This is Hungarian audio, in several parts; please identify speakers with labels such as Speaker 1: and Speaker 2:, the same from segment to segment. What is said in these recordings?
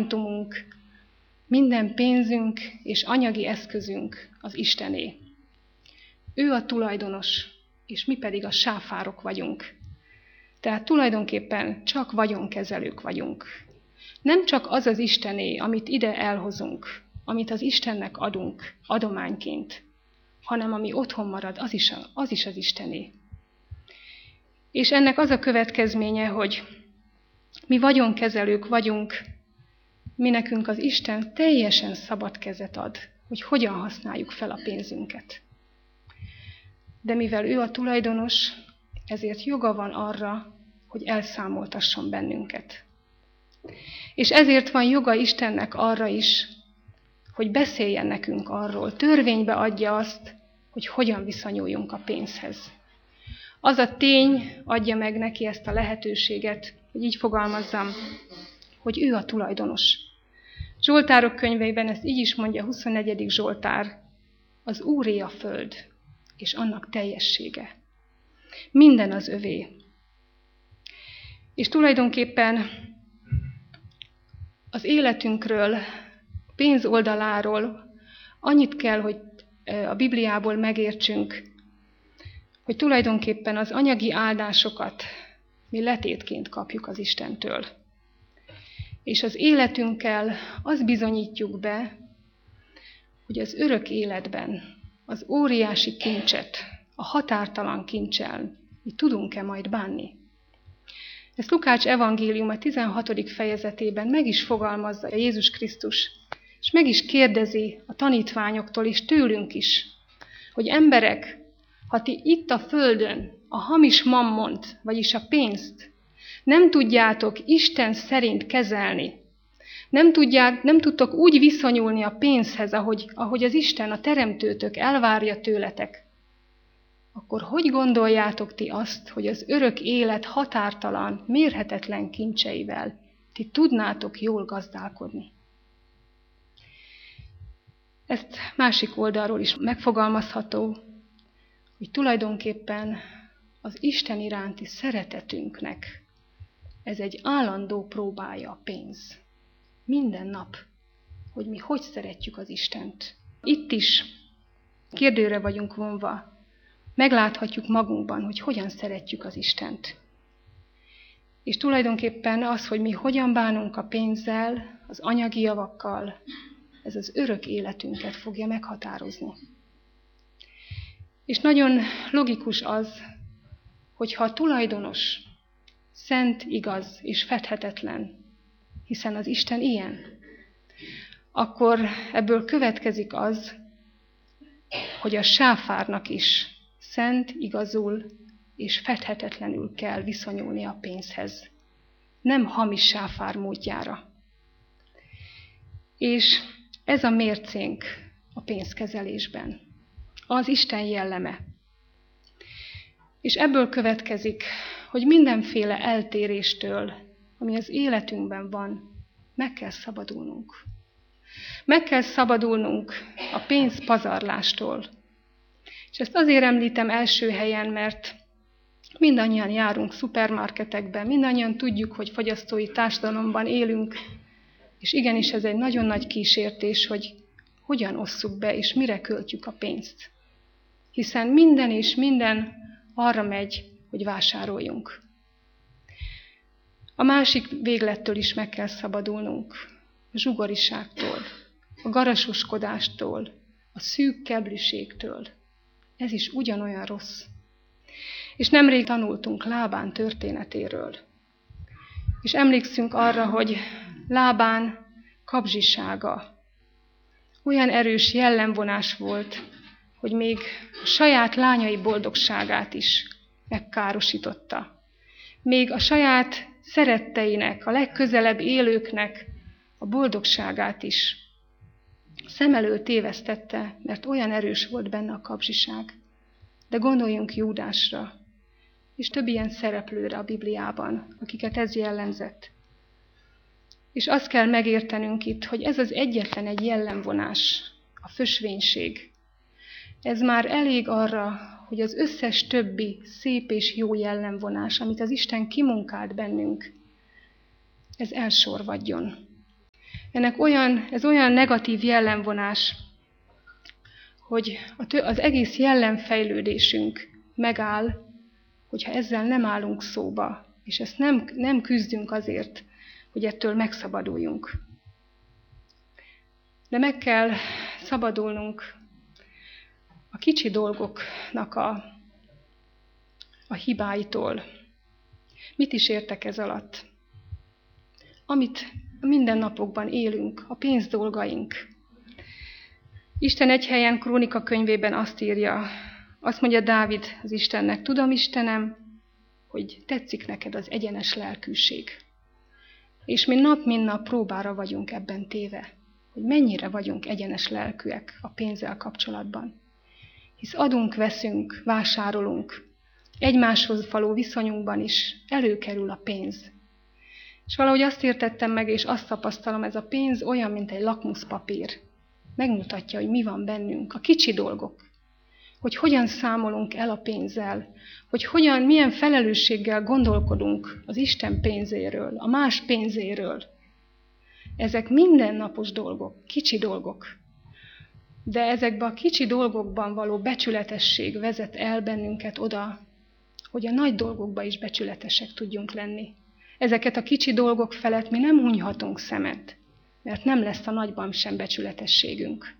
Speaker 1: talentumunk, minden pénzünk és anyagi eszközünk az Istené. Ő a tulajdonos, és mi pedig a sáfárok vagyunk. Tehát tulajdonképpen csak vagyonkezelők vagyunk. Nem csak az az Istené, amit ide elhozunk, amit az Istennek adunk adományként, hanem ami otthon marad, az is az Istené. És ennek az a következménye, hogy mi vagyonkezelők vagyunk, mi nekünk az Isten teljesen szabad kezet ad, hogy hogyan használjuk fel a pénzünket. De mivel ő a tulajdonos, ezért joga van arra, hogy elszámoltasson bennünket. És ezért van joga Istennek arra is, hogy beszéljen nekünk arról, törvénybe adja azt, hogy hogyan viszonyuljunk a pénzhez. Az a tény adja meg neki ezt a lehetőséget, hogy így fogalmazzam, hogy ő a tulajdonos. Zsoltárok könyveiben ezt így is mondja, 24. Zsoltár, az Úré a föld, és annak teljessége. Minden az övé. És tulajdonképpen az életünkről, pénz oldaláról annyit kell, hogy a Bibliából megértsünk, hogy tulajdonképpen az anyagi áldásokat mi letétként kapjuk az Istentől. És az életünkkel azt bizonyítjuk be, hogy az örök életben az óriási kincset, a határtalan kincsel mi tudunk-e majd bánni. Ezt Lukács evangéliuma 16. fejezetében meg is fogalmazza Jézus Krisztus, és meg is kérdezi a tanítványoktól és tőlünk is, hogy emberek, ha ti itt a földön a hamis mammont, vagyis a pénzt nem tudjátok Isten szerint kezelni, nem tudtok úgy viszonyulni a pénzhez, ahogy az Isten, a teremtőtök elvárja tőletek, akkor hogy gondoljátok ti azt, hogy az örök élet határtalan, mérhetetlen kincseivel ti tudnátok jól gazdálkodni? Ezt másik oldalról is megfogalmazható, hogy tulajdonképpen az Isten iránti szeretetünknek ez egy állandó próbája a pénz. Minden nap, hogy mi hogy szeretjük az Istent. Itt is kérdőre vagyunk vonva, megláthatjuk magunkban, hogy hogyan szeretjük az Istent. És tulajdonképpen az, hogy mi hogyan bánunk a pénzzel, az anyagi javakkal, ez az örök életünket fogja meghatározni. És nagyon logikus az, hogyha a tulajdonos szent, igaz és fedhetetlen, hiszen az Isten ilyen, akkor ebből következik az, hogy a sáfárnak is szent, igazul és fedhetetlenül kell viszonyulni a pénzhez. Nem hamis sáfár módjára. És ez a mércénk a pénzkezelésben. Az Isten jelleme. És ebből következik, hogy mindenféle eltéréstől, ami az életünkben van, meg kell szabadulnunk. Meg kell szabadulnunk a pénzpazarlástól. És ezt azért említem első helyen, mert mindannyian járunk szupermarketekben, mindannyian tudjuk, hogy fogyasztói társadalomban élünk, és igenis ez egy nagyon nagy kísértés, hogy hogyan osszuk be, és mire költjük a pénzt. Hiszen minden és minden arra megy, hogy vásároljunk. A másik véglettől is meg kell szabadulnunk. A zsugoriságtól, a garasoskodástól, a szűk keblűségtől. Ez is ugyanolyan rossz. És nemrég tanultunk Lábán történetéről. És emlékszünk arra, hogy Lábán kapzsisága olyan erős jellemvonás volt, hogy még a saját lányai boldogságát is megkárosította. Még a saját szeretteinek, a legközelebb élőknek a boldogságát is szem elől tévesztette, mert olyan erős volt benne a kapzsiság. De gondoljunk Júdásra, és több ilyen szereplőre a Bibliában, akiket ez jellemzett. És azt kell megértenünk itt, hogy ez az egyetlen egy jellemvonás, a fösvénység. Ez már elég arra, hogy az összes többi szép és jó jellemvonás, amit az Isten kimunkált bennünk, ez elsorvadjon. Ez olyan negatív jellemvonás, hogy az egész jellemfejlődésünk megáll, hogyha ezzel nem állunk szóba, és ezt nem küzdünk azért, hogy ettől megszabaduljunk. De meg kell szabadulnunk a kicsi dolgoknak a hibáitól. Mit is értek ez alatt? Amit a mindennapokban élünk, a pénzdolgaink. Isten egy helyen Krónika könyvében azt írja, azt mondja Dávid az Istennek, tudom Istenem, hogy tetszik neked az egyenes lelkűség. És mi nap mint nap próbára vagyunk ebben téve, hogy mennyire vagyunk egyenes lelkűek a pénzzel kapcsolatban. Hisz adunk, veszünk, vásárolunk, egymáshoz való viszonyunkban is előkerül a pénz. És valahogy azt értettem meg, és azt tapasztalom, ez a pénz olyan, mint egy lakmuszpapír. Megmutatja, hogy mi van bennünk, a kicsi dolgok. Hogy hogyan számolunk el a pénzzel, hogy milyen felelősséggel gondolkodunk az Isten pénzéről, a más pénzéről. Ezek mindennapos dolgok, kicsi dolgok. De ezekben a kicsi dolgokban való becsületesség vezet el bennünket oda, hogy a nagy dolgokban is becsületesek tudjunk lenni. Ezeket a kicsi dolgok felett mi nem hunyhatunk szemet, mert nem lesz a nagyban sem becsületességünk.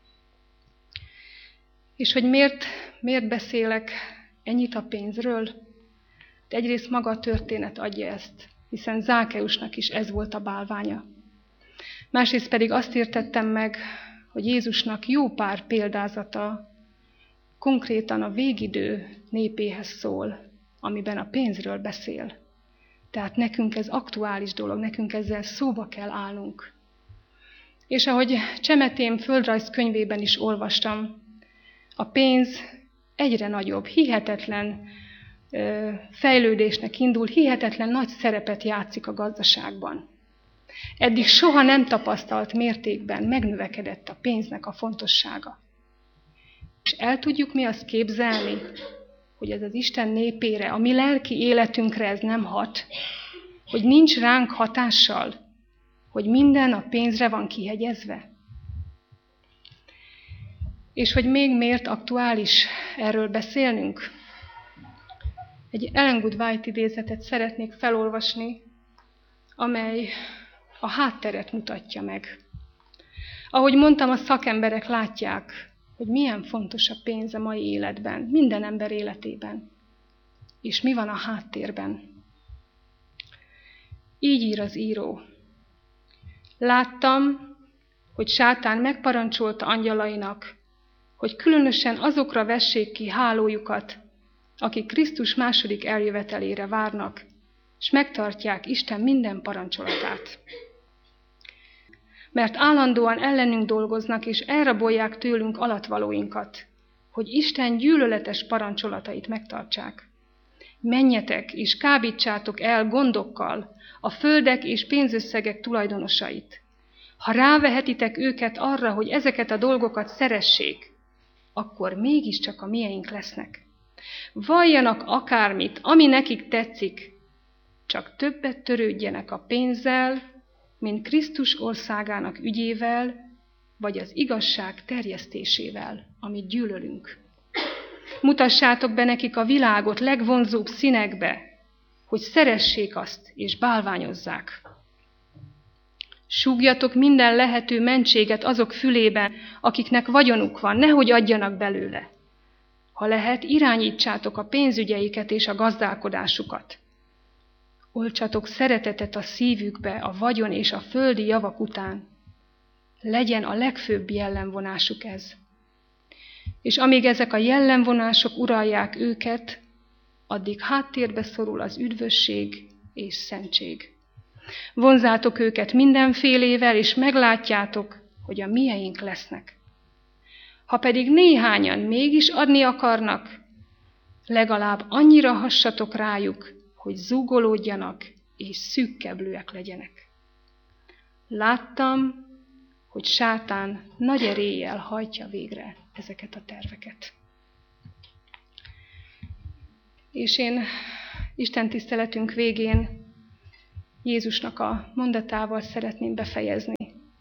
Speaker 1: És hogy miért beszélek ennyit a pénzről? De egyrészt maga a történet adja ezt, hiszen Zákeusnak is ez volt a bálványa. Másrészt pedig azt értettem meg, hogy Jézusnak jó pár példázata konkrétan a végidő népéhez szól, amiben a pénzről beszél. Tehát nekünk ez aktuális dolog, nekünk ezzel szóba kell állnunk. És ahogy Csemetém földrajz könyvében is olvastam, a pénz egyre nagyobb, hihetetlen fejlődésnek indul, hihetetlen nagy szerepet játszik a gazdaságban. Eddig soha nem tapasztalt mértékben megnövekedett a pénznek a fontossága. És el tudjuk mi azt képzelni, hogy ez az Isten népére, a mi lelki életünkre ez nem hat, hogy nincs ránk hatással, hogy minden a pénzre van kihegyezve. És hogy még miért aktuális erről beszélnünk? Egy Ellen Good White idézetet szeretnék felolvasni, amely a hátteret mutatja meg. Ahogy mondtam, a szakemberek látják, hogy milyen fontos a pénz a mai életben, minden ember életében. És mi van a háttérben? Így ír az író. Láttam, hogy sátán megparancsolta angyalainak, hogy különösen azokra vessék ki hálójukat, akik Krisztus második eljövetelére várnak, és megtartják Isten minden parancsolatát. Mert állandóan ellenünk dolgoznak, és elrabolják tőlünk alatvalóinkat, hogy Isten gyűlöletes parancsolatait megtartsák. Menjetek, és kábítsátok el gondokkal a földek és pénzösszegek tulajdonosait. Ha rávehetitek őket arra, hogy ezeket a dolgokat szeressék, akkor mégiscsak a mieink lesznek. Valljanak akármit, ami nekik tetszik, csak többet törődjenek a pénzzel, mint Krisztus országának ügyével, vagy az igazság terjesztésével, amit gyűlölünk. Mutassátok be nekik a világot legvonzóbb színekbe, hogy szeressék azt és bálványozzák. Súgjatok minden lehető mentséget azok fülében, akiknek vagyonuk van, nehogy adjanak belőle. Ha lehet, irányítsátok a pénzügyeiket és a gazdálkodásukat. Oltsatok szeretetet a szívükbe a vagyon és a földi javak után. Legyen a legfőbb jellemvonásuk ez. És amíg ezek a jellemvonások uralják őket, addig háttérbe szorul az üdvösség és szentség. Vonzátok őket mindenfélével, és meglátjátok, hogy a mieink lesznek. Ha pedig néhányan mégis adni akarnak, legalább annyira hassatok rájuk, hogy zúgolódjanak és szűkkeblőek legyenek. Láttam, hogy sátán nagy eréllyel hajtja végre ezeket a terveket. És én Isten tiszteletünk végén Jézusnak a mondatával szeretném befejezni.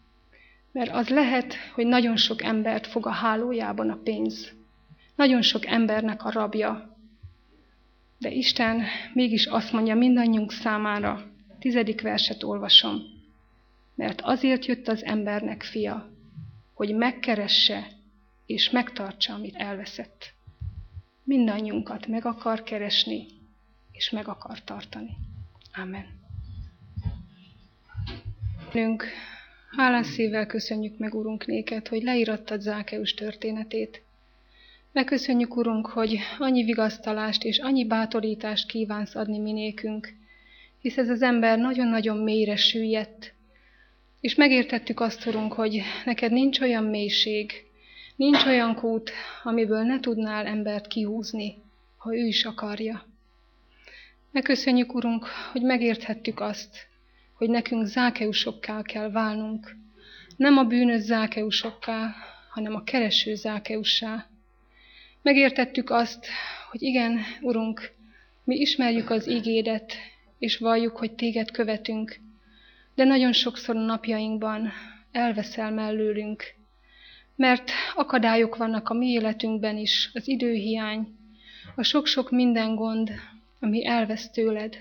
Speaker 1: Mert az lehet, hogy nagyon sok embert fog a hálójában a pénz. Nagyon sok embernek a rabja. De Isten mégis azt mondja mindannyiunk számára, 10. verset olvasom. Mert azért jött az embernek fia, hogy megkeresse és megtartsa, amit elveszett. Mindannyiunkat meg akar keresni, és meg akar tartani. Amen. Hálás szívvel köszönjük meg, Urunk, néked, hogy leírattad Zákeus történetét. Megköszönjük, Urunk, hogy annyi vigasztalást és annyi bátorítást kívánsz adni minékünk, hisz ez az ember nagyon-nagyon mélyre süllyedt, és megértettük azt, Urunk, hogy neked nincs olyan mélység, nincs olyan kút, amiből ne tudnál embert kihúzni, ha ő is akarja. Megköszönjük, Urunk, hogy megérthettük azt, hogy nekünk Zákeusokká kell válnunk. Nem a bűnös Zákeusokká, hanem a kereső Zákeussá. Megértettük azt, hogy igen, Urunk, mi ismerjük az ígédet, és valljuk, hogy téged követünk, de nagyon sokszor a napjainkban elveszel mellőlünk, mert akadályok vannak a mi életünkben is, az időhiány, a sok-sok minden gond, ami elvesz tőled.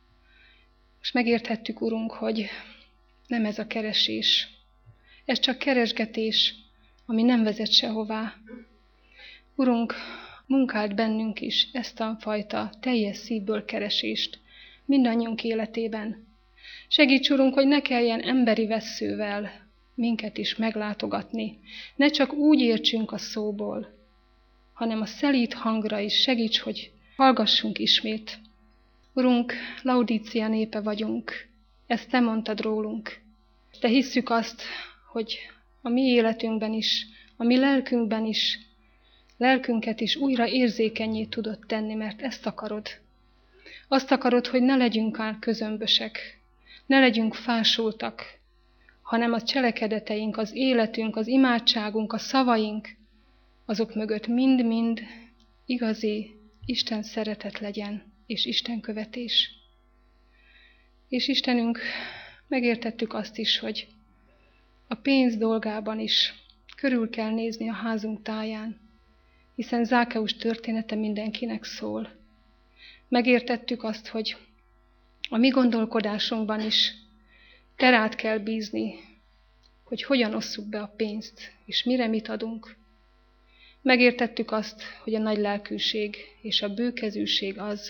Speaker 1: És megérthettük, Urunk, hogy nem ez a keresés. Ez csak keresgetés, ami nem vezet sehová. Urunk, munkáld bennünk is ezt a fajta teljes szívből keresést mindannyiunk életében. Segíts, Urunk, hogy ne kelljen emberi vesszővel minket is meglátogatni. Ne csak úgy értsünk a szóból, hanem a szelíd hangra is segíts, hogy hallgassunk ismét. Urunk, Laudícia népe vagyunk, ezt te mondtad rólunk. De hisszük azt, hogy a mi életünkben is, a mi lelkünket is újra érzékenyé tudod tenni, mert ezt akarod. Azt akarod, hogy ne legyünk közömbösek, ne legyünk fásultak, hanem a cselekedeteink, az életünk, az imádságunk, a szavaink, azok mögött mind-mind igazi Isten szeretet legyen, és Isten követés. És Istenünk, megértettük azt is, hogy a pénz dolgában is körül kell nézni a házunk táján, hiszen Zákeus története mindenkinek szól. Megértettük azt, hogy a mi gondolkodásunkban is te rád kell bízni, hogy hogyan osszuk be a pénzt, és mire mit adunk. Megértettük azt, hogy a nagy lelkűség és a bőkezűség az,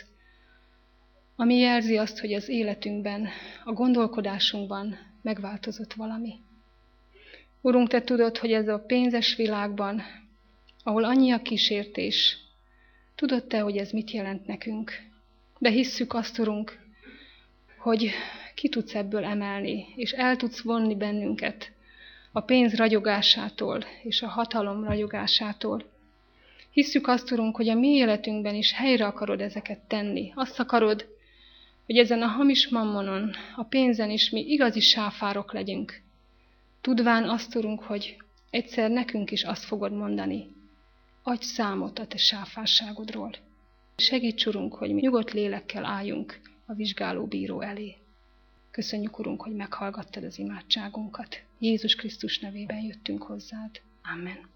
Speaker 1: ami jelzi azt, hogy az életünkben, a gondolkodásunkban megváltozott valami. Urunk, te tudod, hogy ez a pénzes világban, ahol annyi a kísértés, tudod te, hogy ez mit jelent nekünk. De hisszük azt, Urunk, hogy ki tudsz ebből emelni, és el tudsz vonni bennünket a pénz ragyogásától és a hatalom ragyogásától. Hisszük azt, Urunk, hogy a mi életünkben is helyre akarod ezeket tenni. Azt akarod, hogy ezen a hamis mammonon, a pénzen is mi igazi sáfárok legyünk. Tudván azt, Urunk, hogy egyszer nekünk is azt fogod mondani, adj számot a te sáfárságodról. Segíts, Urunk, hogy mi nyugodt lélekkel álljunk a vizsgálóbíró elé. Köszönjük, Urunk, hogy meghallgattad az imádságunkat. Jézus Krisztus nevében jöttünk hozzád. Amen.